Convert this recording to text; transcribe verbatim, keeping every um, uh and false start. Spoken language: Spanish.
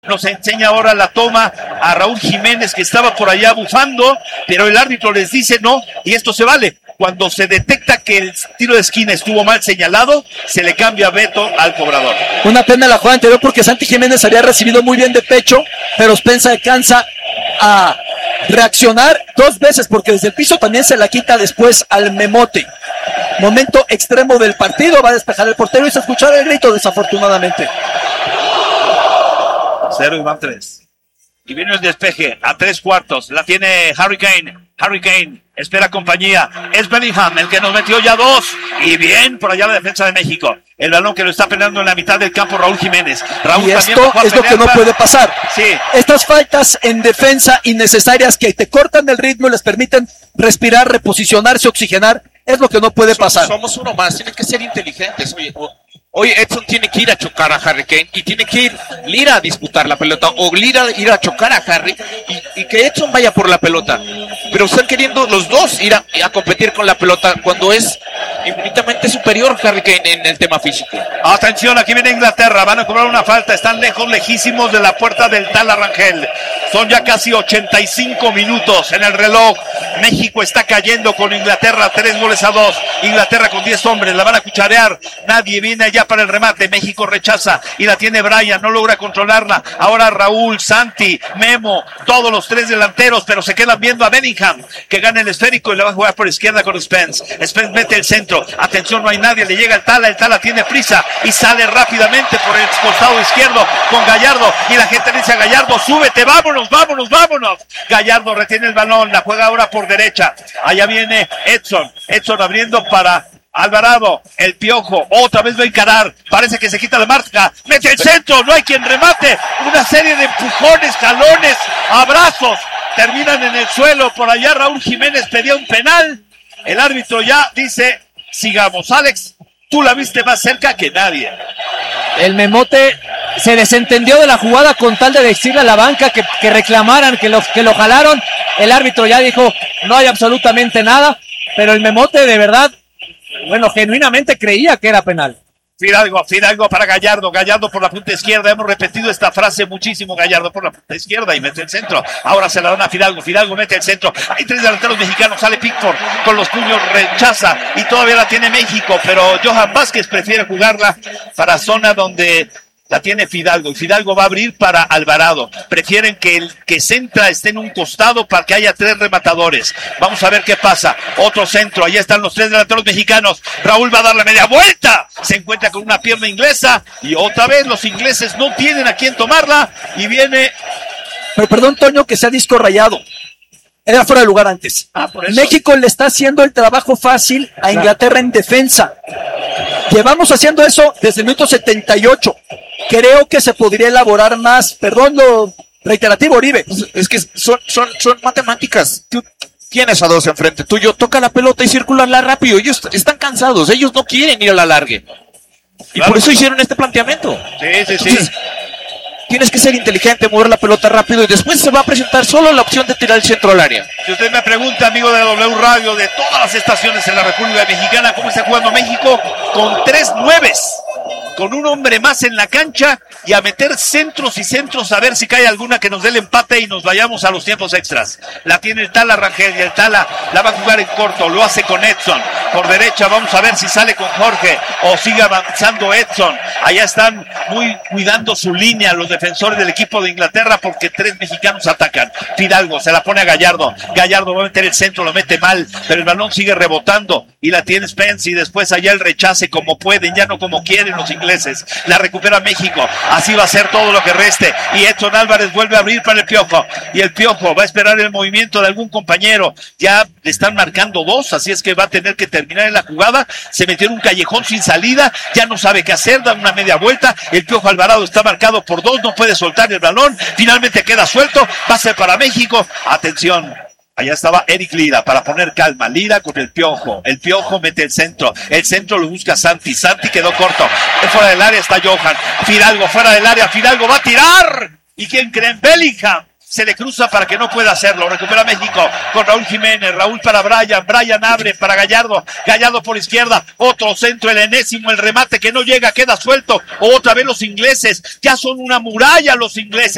Nos enseña ahora la toma a Raúl Jiménez, que estaba por allá bufando, pero el árbitro les dice no, y esto se vale. Cuando se detecta que el tiro de esquina estuvo mal señalado, se le cambia veto al cobrador. Una pena la jugada anterior porque Santi Jiménez había recibido muy bien de pecho, pero Spencer alcanza a reaccionar dos veces porque desde el piso también se la quita después al Memote. Momento extremo del partido, va a despejar el portero y se escuchará el grito desafortunadamente. Cero y van tres. Y viene el despeje a tres cuartos. La tiene Harry Kane. Harry Kane espera compañía. Es Bellingham el que nos metió ya dos. Y bien por allá la defensa de México. El balón que lo está peleando en la mitad del campo Raúl Jiménez. Raúl y esto es lo que no puede pasar. Sí. Estas faltas en defensa innecesarias que te cortan el ritmo y les permiten respirar, reposicionarse, oxigenar, es lo que no puede pasar. Somos uno más, tienen que ser inteligentes. Oye, Hoy Edson tiene que ir a chocar a Harry Kane y tiene que ir Lira a disputar la pelota o Lira ir a chocar a Harry y, y que Edson vaya por la pelota. Pero están queriendo los dos ir a, a competir con la pelota cuando es infinitamente superior Harry Kane en el tema físico. Atención, aquí viene Inglaterra, van a cobrar una falta, están lejos, lejísimos de la puerta del Tala Rangel. Son ya casi ochenta y cinco minutos en el reloj. México está cayendo con Inglaterra, tres goles a dos. Inglaterra con diez hombres, la van a cucharear. Nadie viene allá para el remate. México rechaza y la tiene Brian, no logra controlarla. Ahora Raúl, Santi, Memo, todos los tres delanteros, pero se quedan viendo a Bellingham, que gana el esférico y le va a jugar por izquierda con Spence. Spence mete el centro. Atención, no hay nadie, le llega el Tala, el Tala tiene prisa y sale rápidamente por el costado izquierdo con Gallardo y la gente dice a Gallardo, súbete, vámonos, vámonos, vámonos. Gallardo retiene el balón, la juega ahora por derecha. Allá viene Edson, Edson abriendo para Alvarado, el Piojo, otra vez va a encarar, parece que se quita la marca, mete el centro, no hay quien remate, una serie de empujones, jalones, abrazos, terminan en el suelo. Por allá Raúl Jiménez pedía un penal, el árbitro ya dice, sigamos. Alex, tú la viste más cerca que nadie. El Memote se desentendió de la jugada con tal de decirle a la banca que, que reclamaran, que lo, que lo jalaron. El árbitro ya dijo, no hay absolutamente nada, pero el Memote de verdad, bueno, genuinamente creía que era penal. Fidalgo, Fidalgo para Gallardo, Gallardo por la punta izquierda, hemos repetido esta frase muchísimo, Gallardo por la punta izquierda y mete el centro, ahora se la dan a Fidalgo, Fidalgo mete el centro, hay tres delanteros mexicanos, sale Pickford con los puños, rechaza y todavía la tiene México, pero Johan Vázquez prefiere jugarla para zona donde la tiene Fidalgo, y Fidalgo va a abrir para Alvarado. Prefieren que el que centra esté en un costado para que haya tres rematadores. Vamos a ver qué pasa. Otro centro, ahí están los tres delanteros mexicanos. Raúl va a dar la media vuelta. Se encuentra con una pierna inglesa y otra vez los ingleses no tienen a quién tomarla y viene... Pero perdón, Toño, que sea disco rayado. Era fuera de lugar antes. Ah, por eso. México le está haciendo el trabajo fácil a Inglaterra en defensa. Llevamos haciendo eso desde el minuto setenta y ocho. Creo que se podría elaborar más. Perdón lo reiterativo, Oribe. Es que son, son, son matemáticas. Tú tienes a dos enfrente tuyo, toca la pelota y circularla rápido. Ellos están cansados, ellos no quieren ir a la largue. Y claro, por eso hicieron este planteamiento. Sí, sí, Entonces, sí. Tienes que ser inteligente, mover la pelota rápido y después se va a presentar solo la opción de tirar el centro al área. Si usted me pregunta, amigo de W Radio, de todas las estaciones en la República Mexicana, ¿cómo está jugando México? Con tres nueves, con un hombre más en la cancha y a meter centros y centros a ver si cae alguna que nos dé el empate y nos vayamos a los tiempos extras. La tiene el Tala Rangel y el Tala la va a jugar en corto, lo hace con Edson. Por derecha vamos a ver si sale con Jorge o sigue avanzando Edson. Allá están muy cuidando su línea los defensores del equipo de Inglaterra porque tres mexicanos atacan. Fidalgo se la pone a Gallardo. Gallardo va a meter el centro, lo mete mal, pero el balón sigue rebotando y la tiene Spence y después allá el rechace como pueden, ya no como quieren los ingleses. La recupera México. Así va a ser todo lo que reste. Y Edson Álvarez vuelve a abrir para el Piojo. Y el Piojo va a esperar el movimiento de algún compañero. Ya le están marcando dos, así es que va a tener que terminar en la jugada. Se metió en un callejón sin salida. Ya no sabe qué hacer, da una media vuelta. El Piojo Alvarado está marcado por dos, no puede soltar el balón. Finalmente queda suelto. Va a ser para México. Atención. Allá estaba Eric Lira para poner calma. Lira con el Piojo. El Piojo mete el centro. El centro lo busca Santi. Santi quedó corto. Fuera del área está Johan. Fidalgo fuera del área. Fidalgo va a tirar. ¿Y quién creen? Bellingham. Se le cruza para que no pueda hacerlo. Recupera México con Raúl Jiménez. Raúl para Brian. Brian abre para Gallardo. Gallardo por izquierda. Otro centro, el enésimo, el remate que no llega, queda suelto. Otra vez los ingleses. Ya son una muralla los ingleses.